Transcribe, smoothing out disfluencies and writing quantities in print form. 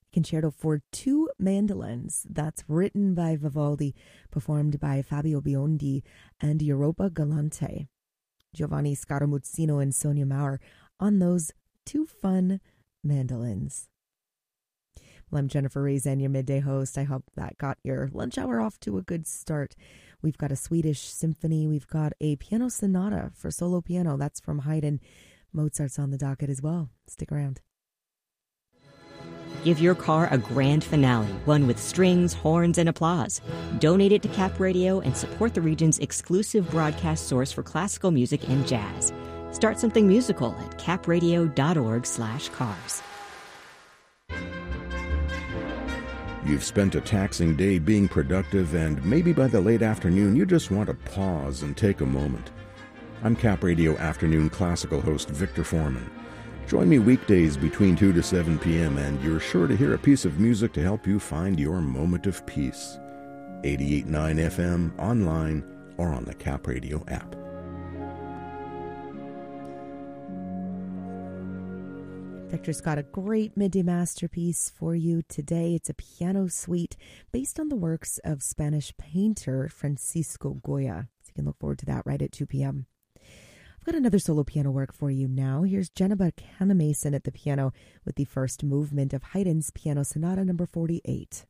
Concerto for two mandolins. That's written by Vivaldi, performed by Fabio Biondi and Europa Galante. Giovanni Scaramuzzino and Sonia Maurer on those two fun mandolins. Well, I'm Jennifer Razen, your midday host. I hope that got your lunch hour off to a good start. We've got a Swedish symphony. We've got a piano sonata for solo piano. That's from Haydn. Mozart's on the docket as well. Stick around. Give your car a grand finale, one with strings, horns, and applause. Donate it to Cap Radio and support the region's exclusive broadcast source for classical music and jazz. Start something musical at capradio.org/cars. You've spent a taxing day being productive, and maybe by the late afternoon you just want to pause and take a moment. I'm Cap Radio Afternoon Classical host Victor Foreman. Join me weekdays between 2 to 7 p.m. and you're sure to hear a piece of music to help you find your moment of peace. 88.9 FM, online, or on the Cap Radio app. Victor's got a great midday masterpiece for you today. It's a piano suite based on the works of Spanish painter Francisco Goya. So you can look forward to that right at 2 p.m. I've got another solo piano work for you now. Here's Jennifer Canamason at the piano with the first movement of Haydn's Piano Sonata No. 48.